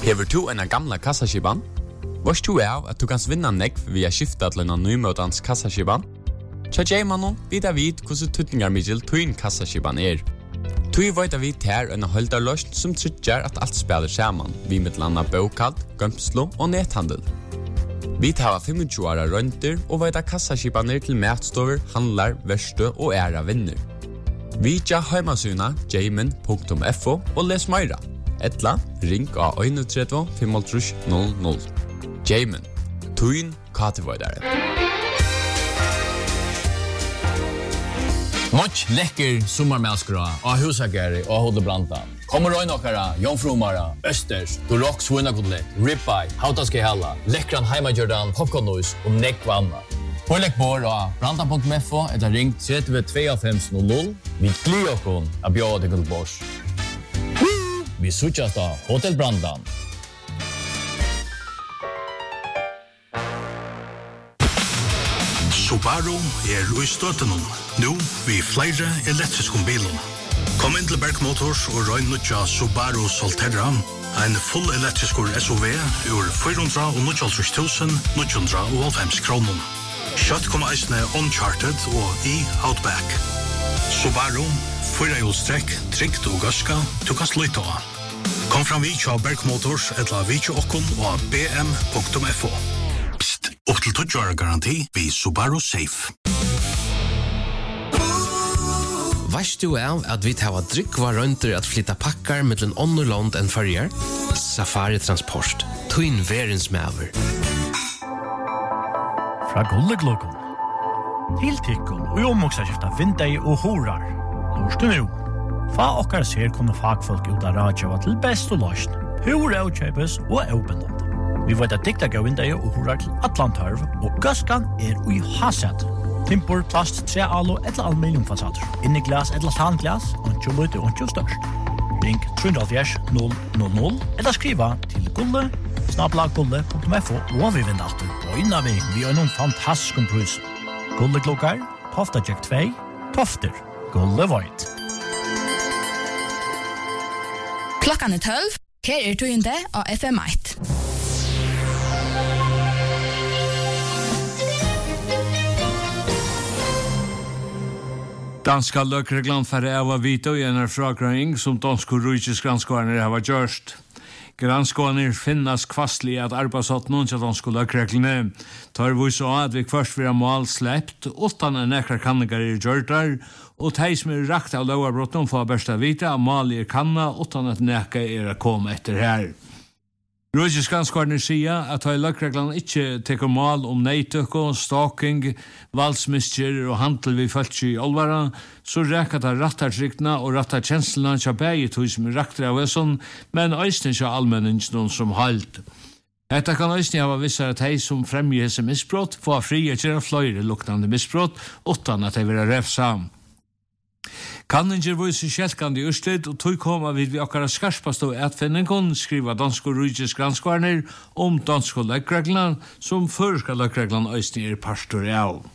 Hever du en gamla kassaskiban? Varst du at du kan vinna nekv via skifta til en nymøtans kassaskiban? Tja Jaymanon, vida vid hvordan tutningarmidjel tuin kassaskiban Tui veit vi ter en holdarløsn som tryggjar at alt spiller saman, vi med landa bokad, gømslo og nethandel. Vi tar 25 åra rønter og veit kassaskibaner til matstover, handlar, verste og æra vinner. Vi tja heimasuna jayman.fo og les meira. Etla, ring av 31 500 00. Jayman, tuin katevoidare. Much lekker sommarmälskra av husageri och hodebrantan. Kommer röjnåkara, jomfrumara, östers, dorok svunagodlet, ribeye, hautaskehalla, lekkran heimajordan, popcornnois och nekvanna. Och lägg på av brantan.fo eller ring 32 Vi gliokon av bjöde guldbors. Vi suchas da Hotel Brandan. Subaru i støttenom, nu vi flere elektriske biler. Kom inn til Berg Motors og røyn nødja Subaru Solterra, en full elektrisk SUV ur 490.990 kroner. Kjøtt kom eisne Uncharted og Outback. Subaru, 4-hjulstrekk, trygt og gaska, du kan slutte av. Kom fram vid av Berg Motors eller vid okkon og bm.fo. Psst, opp til 20 år garanti vid Subaru Safe. Veist du at vi tar drikva rønter at flytta pakkar mellom underland enn fyrjar? Safari Transport, Twin Verinsmaver. Fra Gulleglokon. Til tikkun og omoksaskifta vindei og horar. Lorst du nu? Fa okkar ser kunne fagfolk ut av radjava til best og løsn. Hur avkjøpes og avbindende. Vi vet at dikta gav vindei og horar til Atlantarv, og gaskan ui haset. Timpor, plast, trealo eller aluminiumfasader. Inni glas eller tanglas, og lite og størst. Ring 370 000 eller skriva til gulle@gulle.fo og vi vinner alltid bøyna vi har noen fantastisk prus. Gulleklokkar, Tofta Jack 2, Tofter, Gulle Void. Klokkan 12, her tøyende av FM1. Danska løkreglan for Eva Vito i en fragrøying som danske rujtesgranskårene har gjørst. Granskårene finnes kvastlig at arbeidsåttene til danske løkreglene. Tar vi så at vi først vil ha mål slept, utan en ekra kanninger i gjørtar, og de som rakt av lovarbrotten får best vite at mål i kanna, utan at nekka å komme etter her. Rujtesgranskårene sier at de løkreglene ikke teker mål om neitøkko, stalking, valdsmistjer og handel vi følt i olvara, så reker det rattartryktene og rattarkjenslene til begge tog som rakter av vesson, men øyne til allmenningen som halt. Dette kan øyne ha vissere at de som fremger hese misbrott får fri til flere luktende misbrott, utan at de vil refsa. Kanninger viser kjelkande urslit, og tog koma vid okkara skarpast og etfinningen, skriva dansk og rujtjes granskvarner om dansk og løkreglene, som førska løkreglene øyne pastor av.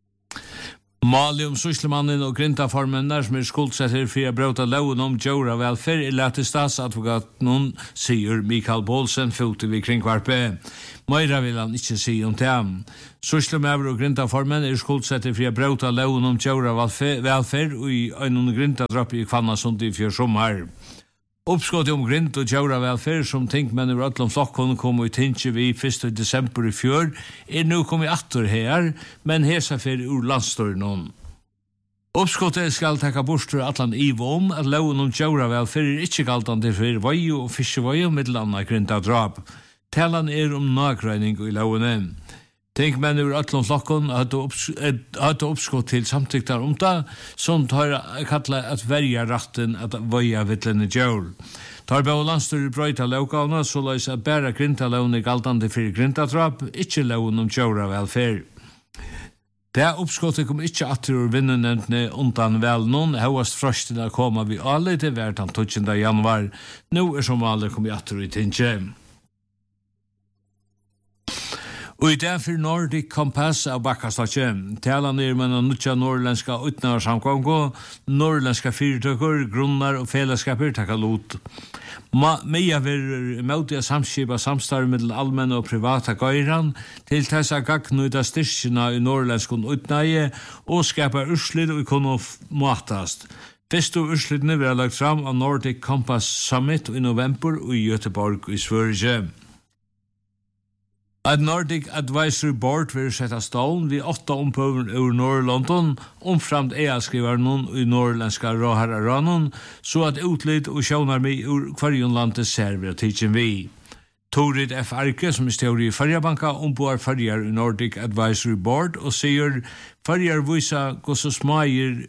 Mali om syslemannen og grintaformen som skuldsetter for å brøta loven om djura velferd lette statsadvokaten, sier Mikael Bolsen, fote vid kringkvarpe. Meira vil han ikke si om det. Syslemannen og grintaformen skuldsetter for å brøta loven om djura velferd og i en grintadrapp i Kvannasund i fjør sommar. Uppskottet om grint og djura velferd som tinkmenn over Øtlom Flokkon kom i tinsje vi 1. desember i fjør, nå kom i atter her, men hesa fyrir ur landstøyren. Uppskottet skal takka bostur atlan ivom at loven om djura velferd ikke galtande for vøy og fiskevøy og middelanna grintadrap. Talan om nagrøyning i lovene. Tinkmenn over Øtlom Flokkon hadde oppskott til samtyktar om det, som tar kalla at verja ratten at vøya vittlene djur. Tar på landstyr brøyta lovgavna, så løys at bæra grintalovene galtande for grintadrap, ikke loven om djura velferd. Det oppskottet kom ikke atter ur vinnenevntene undan vel noen, høyast frøstene koma vi alle til hvert 12. januar. Nå som alle kom atter i tinsje. Og I det for Nordic Compass av Bakkastadje, taler ned med en nødja norrländska utnævarsamkong, norrländska fyrtøkker, grunnar og fellesskaper takka lot. Meia vil møte samskipa samstarv med allmenne og privata gøyran til tessa gagnuida styrkina i norrländskon utnæje og skapa urslit og kunne matast. Første urslitene vil ha lagt fram av Nordic Compass Summit i november i Göteborg i Sverige. Et Nordic Advisory Board vil sette stålen ved 8 ompøver ur Nord-London, omframt skriveren i norrländska råherraranen, så at utlitt og sjånar med ur kvarjon landet server tidsen vi. Torid F. Arke, som teori i Färjabanka, ombår Färjar i Nordic Advisory Board, og sier Färjar visa gå så smager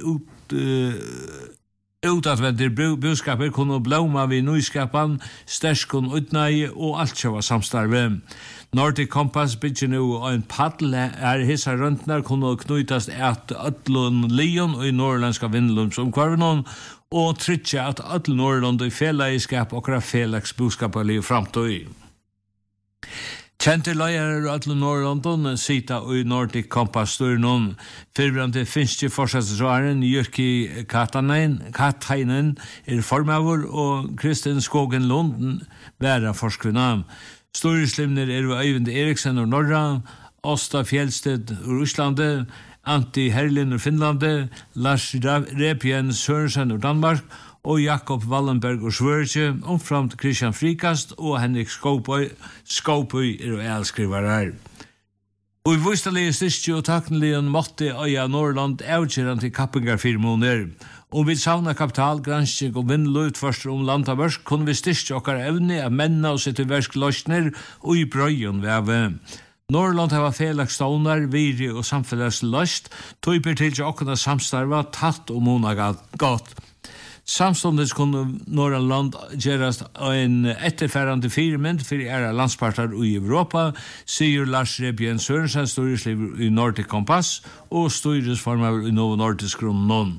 utadvendir budskaper kunne blåma vid nyskapan, sterskon utnægi og alt sjåva samstarve. Nordic Compass bygger nu en paddle hissa røntnar kunne knytast at öllun lion og i norrländska vindlumsomkvarvenon og trytja at öll Norrland i fellagskap og felags budskapar liv framtøy. Kjente leier og öll Norrland sita i Nordic Compass styrnon fyrbrande finske forsatsraren Jyrki Katainen formavur og Kristin Skogen Lunden væra forskvinna. Storislimner Øyvind Eriksen ur Norra, Åsta Fjellsted ur Íslande, Antti Herlin ur Finlande, Lars Repien Sørensen ur Danmark og Jakob Wallenberg ur Sverige, omframt Christian Frikast og Henrik Skåpøy elskrivarar. Og i vustalige styrstje og takneligen måtte øya Norrland avgjøren til kappingarfirmoner. Om vi savna kapital, gransking og vindlutførster landavørsk, kunne vi styrstje okkar evne av menna og sette versk løsner og i brøyen veve. Norrland har felagstånar, viri og samfellagsløst, tøyper til seg okkana samstarva, tatt og mona godt. Samståndes kunne Norrland gjerast en etterfærande firmynd for æra landspartar i Europa, sier Lars Rebien Sørensen, styresliv i Nordic Compass og styresformer i Novo Nordisk Grunnon.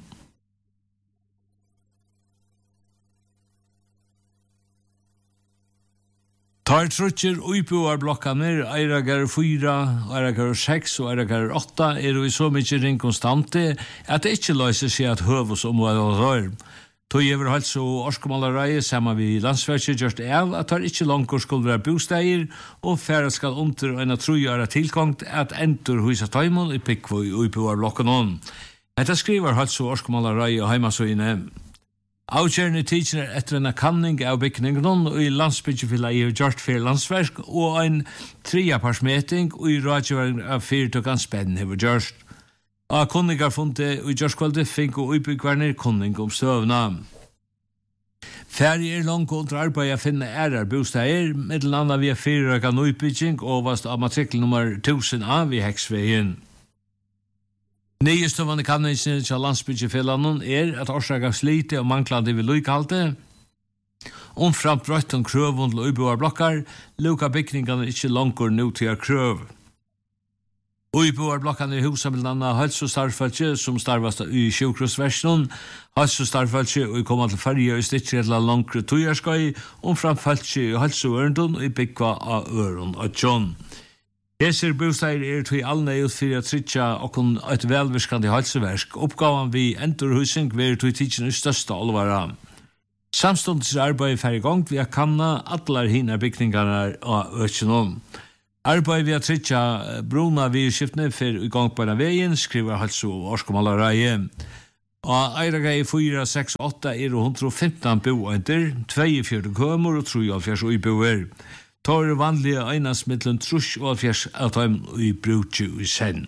Tar trutcher uipuar blokkaner, Eiragar 4, Eiragar 6 og Eiragar 8 jo i så mykje ring konstante at det ikke løser seg at høvus om hva det rør. Tog over hals og orskomalarei sammen vi landsverket gjørst av at det ikke langer skulle være bosteier og færre skal under en av trojare tilkongt at endur husa taimon i Pikkvøy uipuar blokkanon. Dette skriver hals og orskomalarei og heimasøyne. Avgjørende tidsen etter en kanning av byggningen og i landsbyggefylla i gjort for landsverk og en 3-parsmeting og i radioværing av 4 spenn hever gjørst. Og kunningar funnet i gjørskvalget fink og utbyggvarner kunning om støvna. Færre langt under arbeid å finne ærer bosteier, mellom annet via 4 utbygging og vast av matrikkel nummer 1000A ved Heksveien. Nyestøvende kanningen til landsbyggefellene at årsaka slite og manglande ved lykhalte. Omframt brøtten krøvund til uiboar blokkar, lukka bygningene ikke langer nå til krøv. Uiboar blokkane husa med anna helsestarfalche som starvast i sjukrosversjonen, helsestarfalche og koma til Færja i stittsredla langre tujarskai, omframt falche i helseørendun og i byggva av øren og tjon. Heser bosteier til allne utfyrir at trytja okkon et velvirskande helseversk. Oppgaven vi endurhusing vil til tidsen i største alvara. Samståndes arbeid fer i gang vi kanna atlar hinna bygningarna av økjennom. Arbeid vi trytja bruna virskiftene for i gang på denne veien, skriver helse- og årskomalareie. Og Eiragai 4, 6, 8 115 boender, 42 kømer og 73 uiboer. Tar vanlige einans mittlen trus og 70 av dem i brukju i senn.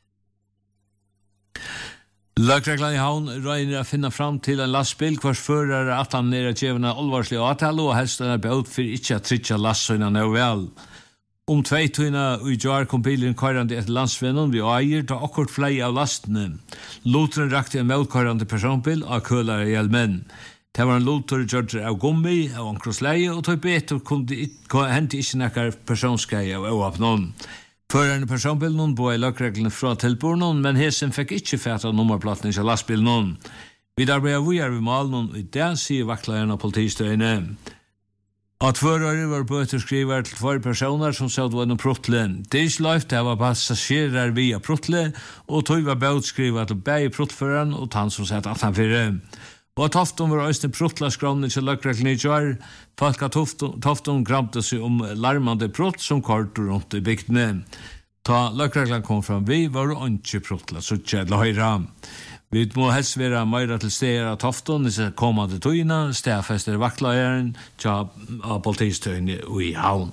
Lagreglan i havn regner å finne fram til en lastbil hvers fører at han djevna alvarslig avtale og helst er beut for ikke at trytja lastsøyna nå vel. 2 tøyna i jar kom bilen køyrande etter landsvennen vi eier ta akkurat flei av lastene. Lotren rakte en meldkøyrande personbil av kølare hjelmen. Det var en loter gjørter av gummi, av ankrosleie, og tog betur hente ikke nekkar personskeie av oavnån. Føreren personbilen bo i lagreglene fra tilbordnån, men hesen fikk ikke fæta nummerplatten til lastbilen. Vi arbeider vi ved malen, og i det sier vaktlærerne av politistøyene. At førere var bøter skriver til 2 personer som sa det var noen pruttle. Det er ikke løft, det var passasjerer via pruttle, og tog var bøtskriver til begge pruttføreren og han som satt 18-4. Og Tofton var også en pruttlaskravning til løkreglene i kjør. Folk av Tofton kramte seg larmande prutt som kort rundt i bygdene. Ta løkreglene kom fram, vi var ikke pruttla, så kjedde høyre. Vi må helst være mer til steder av Tofton i kommande tøyene, stedfester vaktlageren til politistøyene i havn.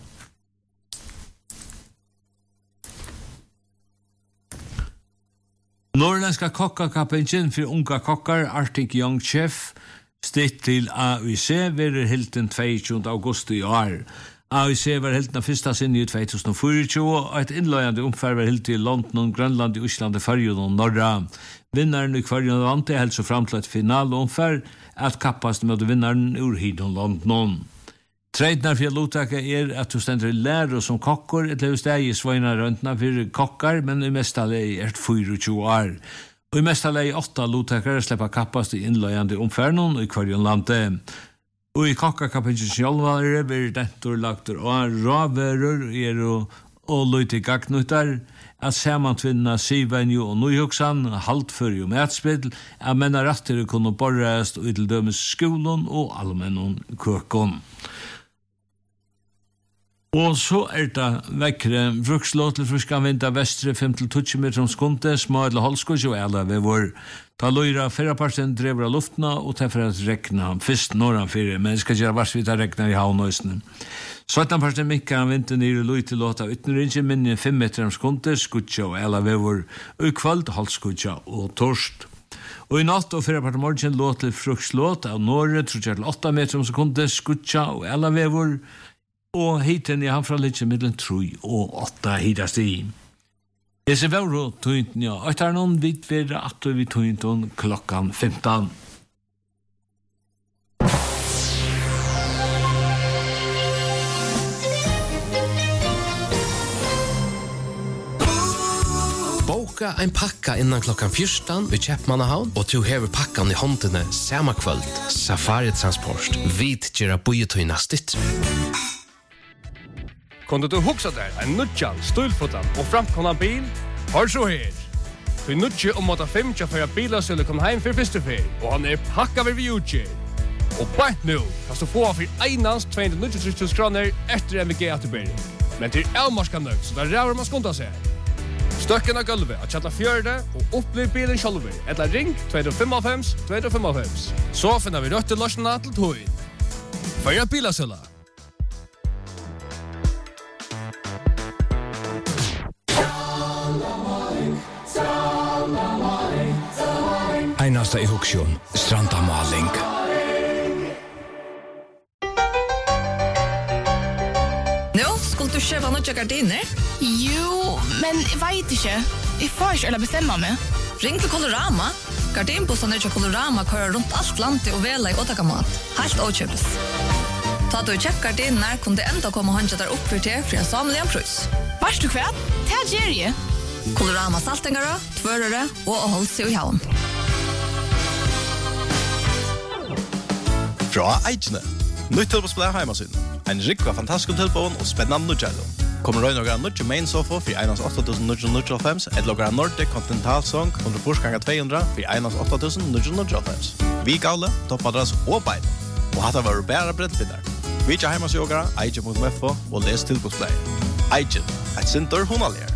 Norrländska kokkakappingen för unga kokkar Arctic Young Chef stitt til AUC verer hilden 22. augusti i år. AUC var hilden av fyrsta sinne i 2024 og et innløyende omfær var hilden i London, Grønland, Island, Färjön og Norra. Vinnaren i Färjön og Ante held så fram til et finalomfær at kappast med vinnaren ur hidon London. Treidnar for lottaka at du stender lærer som kokkor, et lever steg i svøyna røntna for kokkar, men i mesta lei 24 år. Og i mesta lei 8 lottakare sleppa kappast i innløyande omfernon i kvarjon lande. Og i kokkakappingen sjálvare blir dentur lagtur og råverur og løyti gagnuttar at samantvinna sivenju og nøyhugsan, haltføri og matspill, at menna rattir kunne borrast og til dømes skolon og allmennon køkon. Og så det vekkere frukslåt til fruska vinda vestre 5-20 meter om skunde, små eller holskos og eller ved vår. Ta løyra 4% drever av luftna og ta for at rekna fyrst norran fyrir, men skal gjøre varsvita rekna i havnøysene. 17% minkar vinda nere løy til låta utenrinje minne 5 meter om skunde, skutja og eller ved vår, og i kvöld holskutja og torst. Og i natt og 4% morgen låt til frukslåt av Norge, 8 meter om skunde, skutja og eller ved vår, og hiten i han fra litt middelen 3 og 8 hitast i. Jeg ser vore tøynten, ja. Og etter noen vidt være at vi tøynten klokkan 15. Boka ein pakka innan klokkan 14 ved Kjeppmannahavn, og du hever pakkan i håndene samme kvöld. Safari Transport. Vid gjerra bøyetøyna stitt. Kunde du huxa där en nutjan, stulfotan och framkomna bil? Har så här. Du nutje om att 5 för att bilar skulle komma hem för första fel och han packad vid utge. Och bara nu kan du få för einans 290 kronor efter MVG ATB. Men till Elmarskan nu så där rör man skonta sig. Stöcken av gulvet att chatta fjärde och upplev bilen själv. Eller ring 255. Så finner vi rött till lösningarna till tøyen. För att bilar skulle. Einasta i Huksjon, Strandamaling. Nå, skulle du kjøpe noen gardiner? Jo, men jeg vet ikke. Jeg får ikke eller bestemme meg. Ring til Colorama. Gardinbussene til Colorama kører rundt alt landet og vela i åtakamat. Helt åkjøpes. Ta du kjøpt gardiner, kunne det enda komme håndje der opp for til for en samlig en prøys. Varst du kvært? Det gjør jeg. Colorama saltingere, tvørere og å holde seg i havn. Fra Eidjene. Nytt tilbåsplay heimasyn. En rikva fantastisk tilbån og spennende nødgjælum. Kommer røy noen nødgjæ main sofa for 8.995 et logra Nordic Continental Song 100 for 8.995. Vi gale, toppadras og bein. Og hatt var bæra breddbinnar. Vi tja heimasjogara, Eidjene.mfo og les tilbåsplay. Eidjene, et sinter hunaljer.